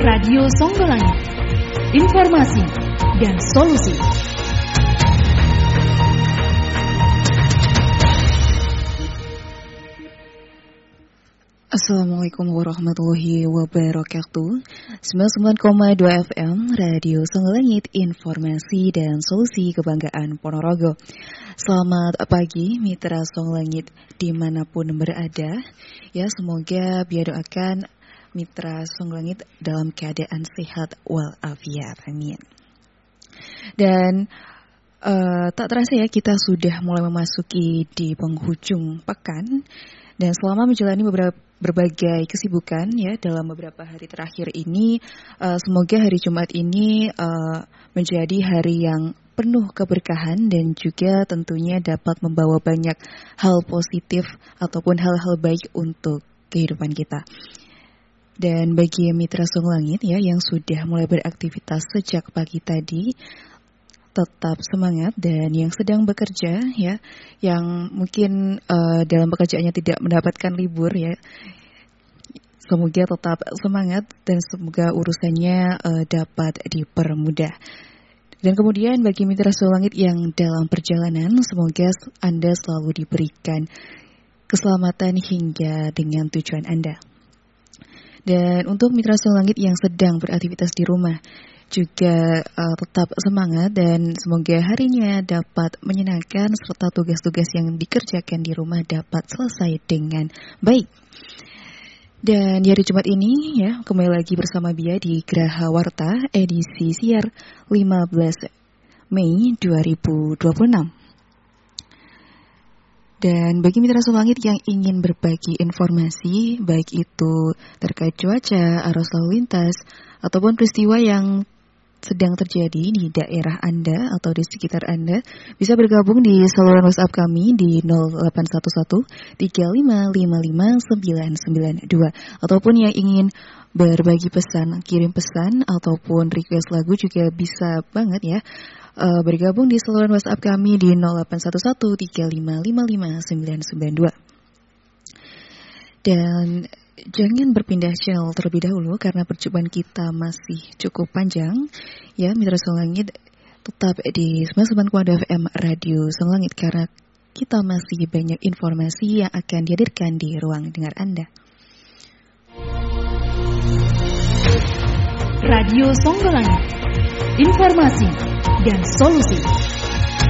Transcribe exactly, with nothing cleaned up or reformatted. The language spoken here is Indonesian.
Radio Songgolangit, informasi dan solusi. Assalamualaikum warahmatullahi wabarakatuh. sembilan puluh sembilan koma dua F M Radio Songgolangit, informasi dan solusi kebanggaan Ponorogo. Selamat pagi mitra Songgolangit dimanapun berada. Ya, semoga biar doakan mitra Songgolangit dalam keadaan sehat walafiat. Amin. Dan uh, tak terasa ya, kita sudah mulai memasuki di penghujung pekan. Dan selama menjalani beberapa berbagai kesibukan ya dalam beberapa hari terakhir ini, uh, semoga hari Jumat ini uh, menjadi hari yang penuh keberkahan dan juga tentunya dapat membawa banyak hal positif ataupun hal-hal baik untuk kehidupan kita. Dan bagi mitra Songgolangit ya yang sudah mulai beraktivitas sejak pagi tadi, tetap semangat, dan yang sedang bekerja ya, yang mungkin uh, dalam pekerjaannya tidak mendapatkan libur ya, semoga tetap semangat dan semoga urusannya uh, dapat dipermudah. Dan kemudian bagi mitra Songgolangit yang dalam perjalanan, semoga Anda selalu diberikan keselamatan hingga dengan tujuan Anda. Dan untuk mitra Songgolangit yang sedang beraktivitas di rumah, juga uh, tetap semangat dan semoga harinya dapat menyenangkan serta tugas-tugas yang dikerjakan di rumah dapat selesai dengan baik. Dan di hari Jumat ini ya, kembali lagi bersama Bia di Graha Warta edisi siar lima belas Mei dua ribu dua puluh enam. Dan bagi mitra Songgolangit yang ingin berbagi informasi, baik itu terkait cuaca, arus lalu lintas, ataupun peristiwa yang sedang terjadi di daerah Anda atau di sekitar Anda, bisa bergabung di saluran WhatsApp kami di nol delapan satu satu tiga lima lima lima sembilan sembilan dua, ataupun yang ingin berbagi pesan, kirim pesan ataupun request lagu juga bisa banget ya. Uh, bergabung di saluran WhatsApp kami di nol delapan satu satu tiga lima lima lima sembilan sembilan dua. Dan jangan berpindah channel terlebih dahulu karena perjumpaan kita masih cukup panjang. Ya, mitra Songgolangit tetap di sembilan puluh sembilan koma dua F M Radio Songgolangit karena kita masih banyak informasi yang akan dihadirkan di ruang dengar Anda. Radio Songgolangit, informasi dan solusi.